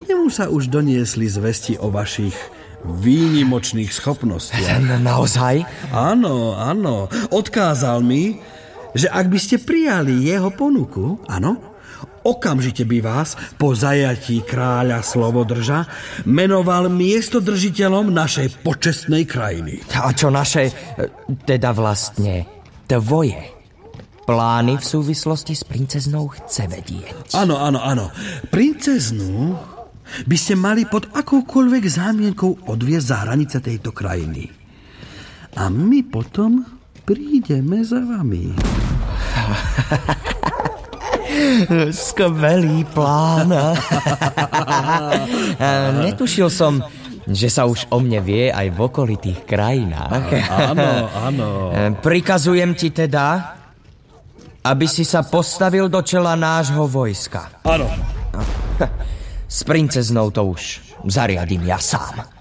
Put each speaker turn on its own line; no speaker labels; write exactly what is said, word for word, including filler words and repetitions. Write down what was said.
nemu sa už doniesli zvesti o vašich výnimočných schopnostiach.
Naozaj?
Áno, áno. Odkázal mi, že ak by ste prijali jeho ponuku, áno, okamžite by vás po zajatí kráľa Slovodrža menoval miestodržiteľom našej počestnej krajiny.
A čo naše, teda vlastne tvoje plány v súvislosti s princeznou chce vedieť?
Áno, áno, áno. Princeznú by ste mali pod akoukoľvek zámienkou odviesť za hranice tejto krajiny. A my potom prídeme za vami.
Skvelý plán. Netušil som, že sa už o mne vie aj v okolitých krajinách.
Áno, áno.
Prikazujem ti teda, aby si sa postavil do čela nášho vojska.
Áno.
S princeznou to už zariadím ja sám.